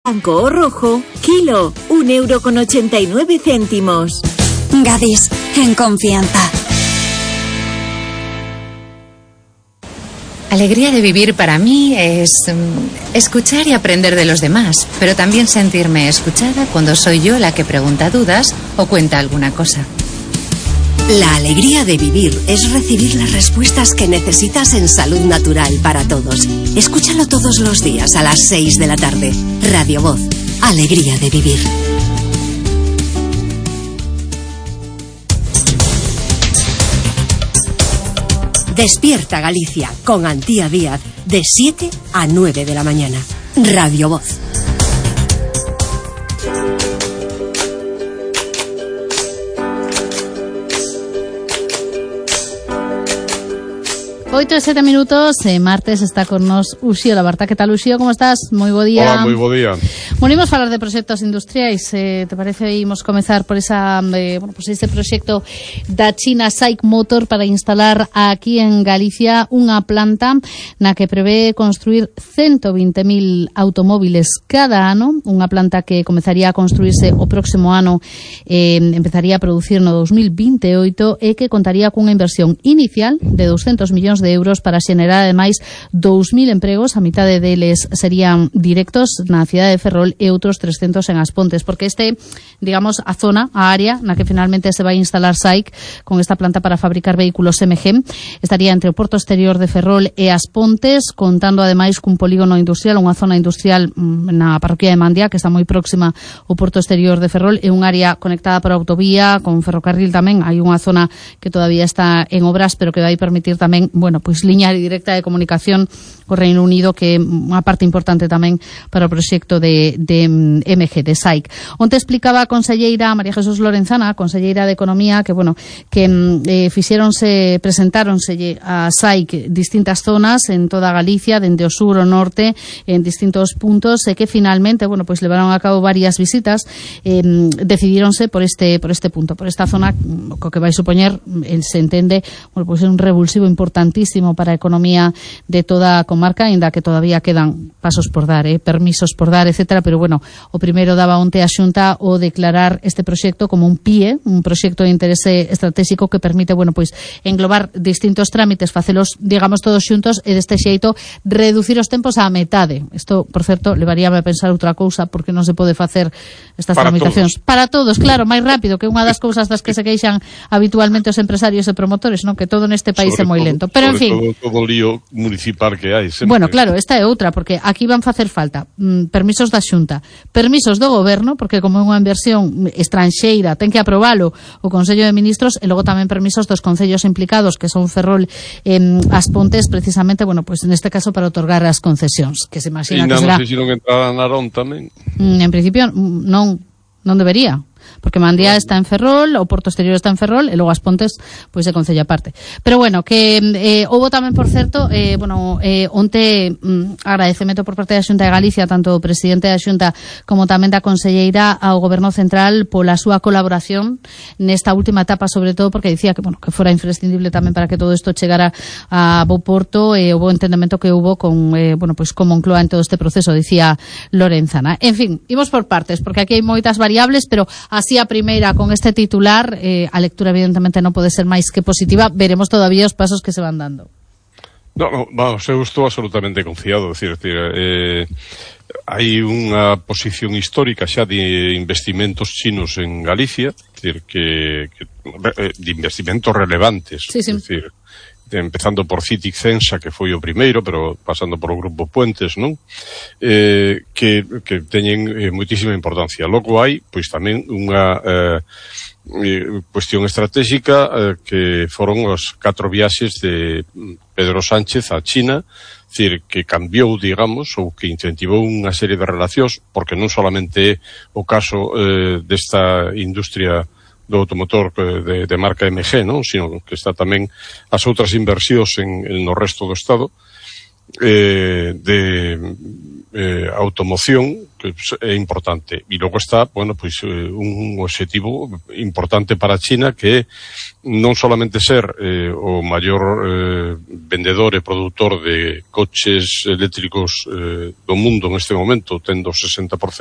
blanco o rojo, kilo, 1,89 €. Gadis, en confianza. Alegría de vivir para mí es escuchar y aprender de los demás, pero también sentirme escuchada cuando soy yo la que pregunta dudas o cuenta alguna cosa. La alegría de vivir es recibir las respuestas que necesitas en Salud Natural para Todos. Escúchalo todos los días a las 6 de la tarde. Radio Voz. Alegría de vivir. Despierta Galicia con Antía Díaz de 7 a 9 de la mañana. Radio Voz. Oito e 7 minutos, martes está con nos Uxío Labarta. Que tal, Uxío? Como estás? Moi bo día. Hola, moi bo día. Bueno, imos falar de proxectos industriais. Te parece imos comezar por esa, ese proxecto da China SAIC Motor para instalar aquí en Galicia unha planta na que prevé construir 120.000 automóviles cada ano, unha planta que comezaría a construirse o próximo ano, empezaría a producir no 2028 e que contaría cunha inversión inicial de 200 millóns de euros para xenerar ademais 2.000 empregos, a mitade deles serían directos na cidade de Ferrol e outros 300 en As Pontes, porque digamos, a zona, a área na que finalmente se vai instalar SAIC con esta planta para fabricar vehículos MG, estaría entre o Porto Exterior de Ferrol e As Pontes, contando ademais cun polígono industrial, unha zona industrial na parroquia de Mandia, que está moi próxima ao Porto Exterior de Ferrol, e un área conectada por autovía, con ferrocarril tamén. Hai unha zona que todavía está en obras, pero que vai permitir tamén, liña directa de comunicación co Reino Unido, que é unha parte importante tamén para o proxecto de MG, de SAIC. Onte explicaba a conselleira María Jesús Lorenzana, a conselleira de Economía, que presentáronse a SAIC distintas zonas en toda Galicia, dende o sur ao norte, en distintos puntos, e que finalmente, levaron a cabo varias visitas, decidíronse por este punto, por esta zona, co que vai supoñer, se entende, un revulsivo importantísimo para a economía de toda a comarca, aínda que todavía quedan pasos por dar, permisos por dar, etcétera, pero o primeiro daba onte a Xunta o declarar este proxecto como un PIE, un proxecto de interese estratégico que permite, englobar distintos trámites, facelos, digamos, todos xuntos, e deste xeito reducir os tempos á metade. Isto, por certo, levaríame a pensar outra cousa, porque non se pode facer estas tramitacións para todos, claro, máis rápido, que unha das cousas das que se queixan habitualmente os empresarios e promotores, non, que todo neste país é moi lento. Pero, en fin, todo o lío municipal que hai sempre. Claro, esta é outra, porque aquí van facer falta permisos da Xunta, permisos do Goberno, porque como é unha inversión estranxeira, ten que aprobalo o Consello de Ministros, e logo tamén permisos dos concellos implicados, que son Ferrol e As Pontes, precisamente, neste caso para otorgar as concesións, que se imagina que será. Non sei se non entrará Narón tamén. En principio non debería, porque Mandía está en Ferrol, o Porto Exterior está en Ferrol, e logo As Pontes é concello aparte. Pero que houbo tamén, por certo, onte agradecemento por parte da Xunta de Galicia, tanto o presidente da Xunta como tamén da conselleira, ao Goberno Central pola súa colaboración nesta última etapa, sobre todo porque dicía que fora imprescindible tamén para que todo isto chegara a bo porto, e o bo entendemento que houbo con Moncloa en todo este proceso, dicía Lorenzana. En fin, imos por partes, porque aquí hai moitas variables, pero así a primeira, con este titular, a lectura evidentemente non pode ser máis que positiva. Veremos todavía os pasos que se van dando. Eu estou absolutamente confiado, hai unha posición histórica xa de investimentos chinos en Galicia, que de investimentos relevantes, empezando por Citic Censa, que foi o primeiro, pero pasando por o Grupo Puentes, non? Que teñen moitísima importancia. Logo hai, tamén unha cuestión estratégica, que foron os 4 viaxes de Pedro Sánchez a China, que cambiou, digamos, ou que incentivou unha serie de relacións, porque non solamente é o caso desta industria do automotor de marca MG, non? Sino que está tamén as outras inversións no resto do Estado de automoción, que é importante. E logo está, un objetivo importante para China, que é non solamente ser o maior vendedor e produtor de coches eléctricos do mundo neste momento, tendo 60%